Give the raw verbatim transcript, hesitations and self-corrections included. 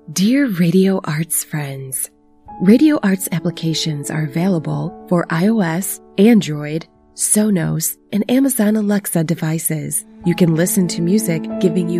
Dear Radio Arts friends, Radio Arts applications are available for iOS, Android, Sonos, and Amazon Alexa devices. You can listen to music giving you